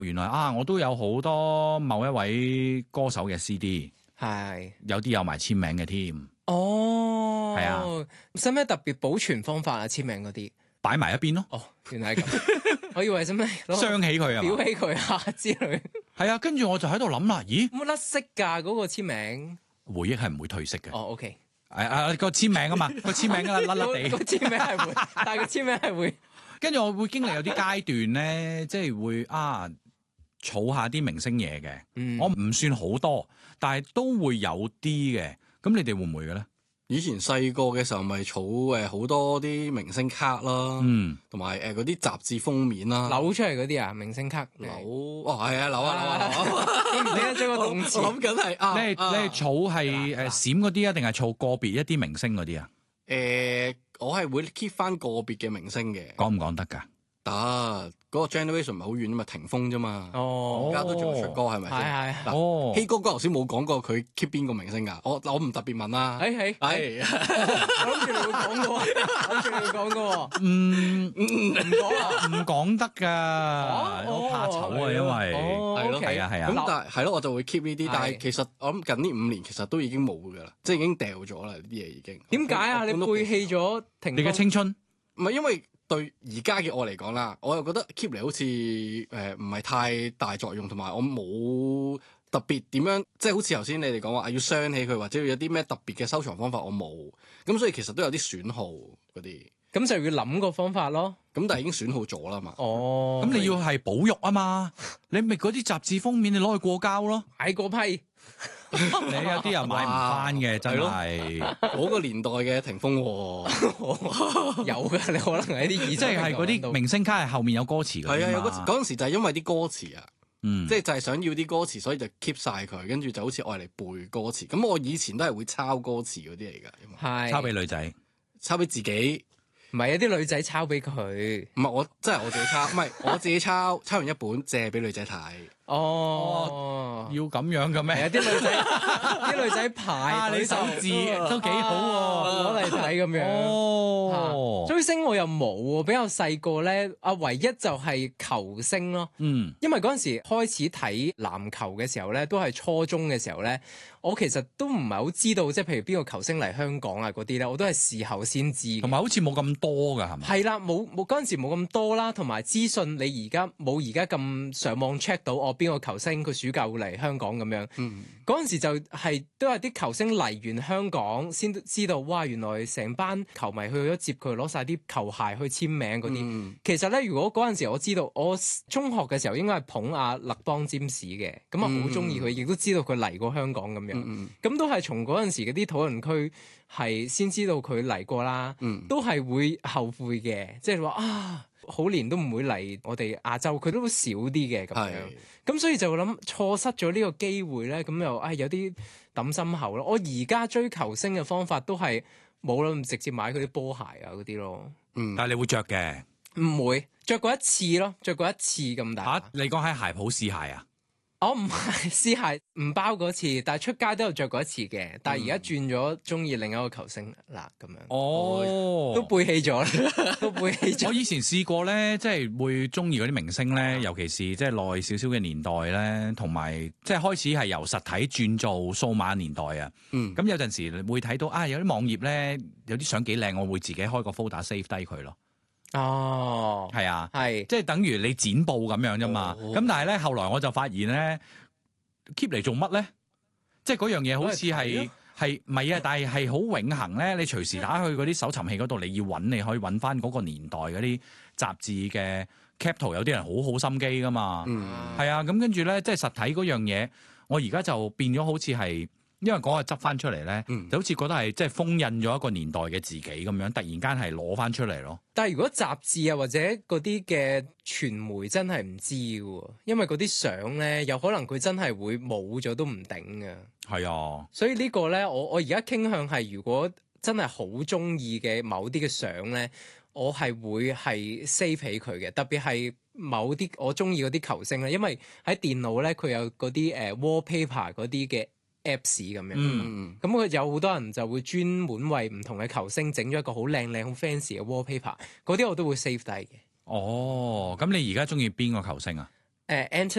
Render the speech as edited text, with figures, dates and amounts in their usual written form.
原來我都有好多某一位歌手嘅 CD， 係有啲有埋簽名嘅添。 哦， 係啊， 使唔使特別保存方法啊？簽名嗰啲擺埋一邊咯。 哦，原來係咁。我以為使唔使攞鑲起佢啊嘛， 裱起佢啊之類。 係啊，跟住我就喺度諗啦，咦， 冇甩色㗎嗰個簽名。 回憶係唔會褪色嘅。 哦，OK。 個簽名啊嘛，個簽名甩甩地。 個簽名係會，但係個簽名係會。 跟住我會經歷有啲階段咧，即係會儲下啲明星嘢嘅。我唔算好多，但係都會有啲嘅。咁你哋會唔會嘅咧？ 以前細個嘅時候咪儲好多啲明星卡啦，同埋嗰啲雜誌封面啦， 扭出嚟嗰啲啊，明星卡扭，係啊，扭啊， 你一將個動詞， 我諗緊係你係儲係閃嗰啲啊，定係儲個別一啲明星嗰啲啊？ 我係會 keep 翻個別嘅明星嘅。 講唔講得㗎？ 得，嗰個 generation 唔係好遠啊嘛，霆鋒啫嘛。而家都仲出歌係咪先？ 係。 希哥哥頭先冇講過佢 keep 邊個明星㗎？我唔特別問啦。 係。我諗住你會講過， 唔講得㗎，我怕醜啊，因為係咯， 係啊。 咁但係係咯，我就會 keep 呢啲，但係其實我諗近呢5年其實都已經冇㗎啦，即係已經掉咗啦，啲嘢已經。 點解啊？你背棄咗霆鋒？ 你嘅青春？ 唔係因為。對而家嘅我嚟講啦，我又覺得 keep 嚟好似唔係太大作用，同埋我冇特別點樣，即係好似頭先你哋講話要鑲起佢，或者要有啲咩特別嘅收藏方法，我冇。咁所以其實都有啲損耗嗰啲。 咁就要諗個方法咯。 咁但係已經損耗咗啦嘛。 哦。 咁你要係保育啊嘛，你咪嗰啲雜誌封面你攞去過膠咯。 買過批。 你有啲人買唔翻嘅，真係嗰個年代嘅霆鋒有㗎，你可能喺啲即係嗰啲明星卡係後面有歌詞嘅。 係啊，嗰陣時就係因為啲歌詞啊，即係就係想要啲歌詞，所以就 keep 晒佢，跟住就好似愛嚟背歌詞。咁我以前都係會抄歌詞嗰啲嚟㗎， 係抄俾女仔， 抄俾自己。 唔係有啲女仔抄俾佢， 唔係我真係我自己抄，唔係我自己抄完一本借俾女仔睇。 哦， 要咁樣嘅咩？ 係啊，啲女仔排你手字都幾好喎， 攞嚟睇咁樣。 哦， 追星我又冇喎，比較細個咧，唯一就係球星咯。因為嗰陣時開始睇籃球嘅時候咧，都係初中嘅時候咧，我其實都唔係好知道，即係譬如邊個球星嚟香港啊嗰啲咧，我都係事後先知。 同埋好似冇咁多㗎，係咪？ 係啦，冇嗰陣時冇咁多啦，同埋資訊你而家冇而家咁上網 check 到邊個球星佢暑假會嚟香港咁樣。嗰陣時就係都係啲球星嚟完香港先知道，哇！原來成班球迷去咗接佢，攞晒啲球鞋去簽名嗰啲。其實咧，如果嗰陣時我知道，我中學嘅時候應該係捧阿勒邦占士嘅，咁啊好中意佢，亦都知道佢嚟過香港咁樣。咁都係從嗰陣時嗰啲討論區係先知道佢嚟過啦。都係會後悔嘅，即係話好年都唔會嚟我哋亞洲，佢都少啲嘅咁樣。咁所以就諗錯失咗呢個機會咧，咁又有啲抌心口咯。我而家追球星嘅方法都係冇啦，直接買佢啲波鞋啊嗰啲咯。 但係你會着嘅？ 唔會着過一次咯，着過一次咁大。 你講喺鞋鋪試鞋啊？ 我唔係試鞋唔包嗰次，但係出街都有着過一次嘅。但係而家轉咗中意另一個球星啦，咁樣。都背棄咗啦，都背棄咗。 我以前試過咧，即係會中意嗰啲明星咧，尤其是即係耐少少嘅年代咧，同埋即係開始係由實體轉做數碼年代啊。咁有陣時會睇到有啲網頁咧，有啲相幾靚，我會自己開個 folder save 低佢咯。 哦， 係啊， 係， 即係等於你剪報咁樣啫嘛。咁但係咧，後來我就發現咧 ，keep 嚟做乜咧？即係嗰樣嘢好似係唔係啊？但係係好永恆咧。你隨時打去嗰啲搜尋器嗰度，你要揾，你可以揾翻嗰個年代嗰啲雜誌嘅 cap 圖。有啲人好心機噶嘛。係啊，咁跟住咧，即係實體嗰樣嘢，我而家就變咗好似係。因為嗰個執翻出嚟咧，就好似覺得係即係封印咗一個年代嘅自己咁樣，突然間係攞翻出嚟咯。 但係如果雜誌啊或者嗰啲嘅傳媒真係唔知嘅，因為嗰啲相咧有可能佢真係會冇咗都唔頂嘅。係啊， 所以呢個咧，我而家傾向係，如果真係好中意嘅某啲嘅相咧，我係會係 save 起佢嘅，特別係某啲我中意嗰啲球星咧，因為喺電腦咧佢有嗰啲wallpaper 嗰啲嘅。Apps 咁樣，咁佢有好多人就會專門為唔同嘅球星整咗一個好靚靚、好 fancy 嘅 wallpaper，嗰啲我都會 save 低嘅。 哦，咁你而家中意邊個球星啊？ Anthony